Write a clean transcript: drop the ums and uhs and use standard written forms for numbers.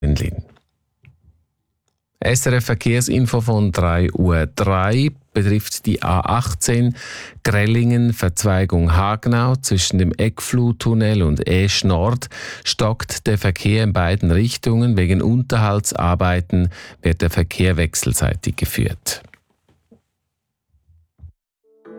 Lin. SRF Verkehrsinfo von 3:03 Uhr betrifft die A18 Grellingen, Verzweigung Hagenau. Zwischen dem Eckfluttunnel und Esch Nord stockt der Verkehr in beiden Richtungen. Wegen Unterhaltsarbeiten wird der Verkehr wechselseitig geführt.